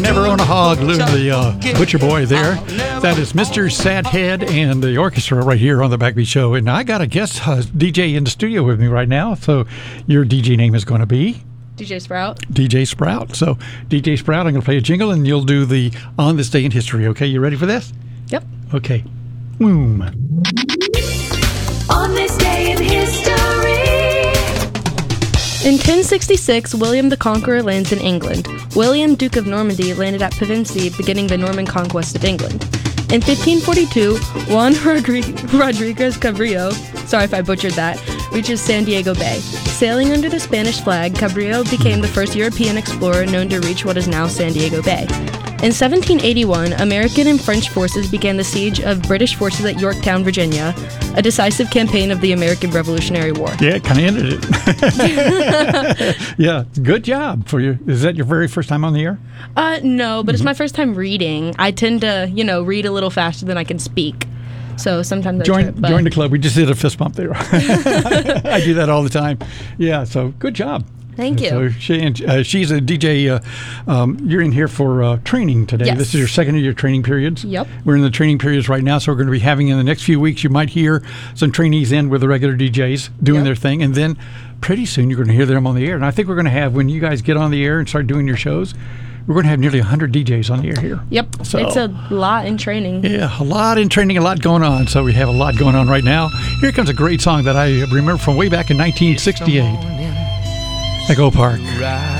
Never Own a Hog, the Butcher Boy there. That is Mr. Sad Head and the orchestra right here on the Backbeat Show. And I got a guest DJ in the studio with me right now. So your DJ name is going to be? DJ Sprout. DJ Sprout. So DJ Sprout, I'm going to play a jingle and you'll do the On This Day in History. Okay, you ready for this? Yep. Okay. Boom. On this day in history. In 1066, William the Conqueror lands in England. William, Duke of Normandy, landed at Pevensey, beginning the Norman conquest of England. In 1542, Juan Rodriguez Cabrillo, sorry if I butchered that, reaches San Diego Bay. Sailing under the Spanish flag, Cabrillo became the first European explorer known to reach what is now San Diego Bay. In 1781, American and French forces began the siege of British forces at Yorktown, Virginia, a decisive campaign of the American Revolutionary War. Yeah, it kind of ended it. Yeah, good job for you. Is that your very first time on the air? No, but it's my first time reading. I tend to, read a little faster than I can speak. So sometimes I join the club. We just did a fist bump there. I do that all the time. Yeah, so good job. Thank you. So she's a DJ. You're in here for training today. Yes. This is your second of your training periods. Yep. We're in the training periods right now, so we're going to be having in the next few weeks, you might hear some trainees in with the regular DJs doing their thing, and then pretty soon you're going to hear them on the air. And I think we're going to have, when you guys get on the air and start doing your shows, we're going to have nearly 100 DJs on the air here. Yep. So, it's a lot in training. Yeah, a lot in training, a lot going on. So we have a lot going on right now. Here comes a great song that I remember from way back in 1968. Echo Park.